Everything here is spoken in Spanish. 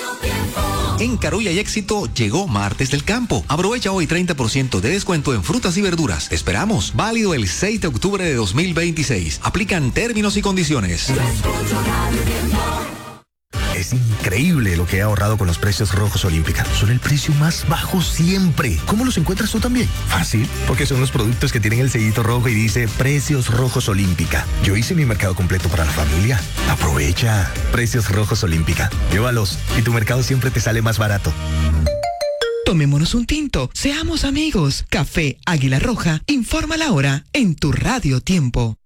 En Carulla y Éxito llegó Martes del Campo. Aprovecha hoy 30% de descuento en frutas y verduras. Te esperamos. Válido el 6 de octubre de 2026. Aplican términos y condiciones. Es increíble lo que he ahorrado con los precios Rojos Olímpica. Son el precio más bajo siempre. ¿Cómo los encuentras tú también? Fácil, porque son los productos que tienen el sellito rojo y dice Precios Rojos Olímpica. Yo hice mi mercado completo para la familia. Aprovecha. Precios Rojos Olímpica. Llévalos y tu mercado siempre te sale más barato. Tomémonos un tinto, seamos amigos. Café Águila Roja, informa la hora en tu Radio Tiempo.